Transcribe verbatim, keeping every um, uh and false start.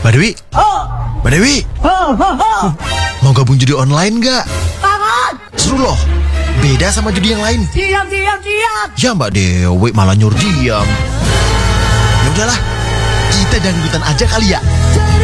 Mbak Dewi, Mbak Dewi, mau gabung judi online nggak? Seru loh, beda sama judi yang lain. Diam, diam, diam. Ya Mbak Dewi malah nyuruh diam. Ya udahlah, kita dangdutan aja kali ya.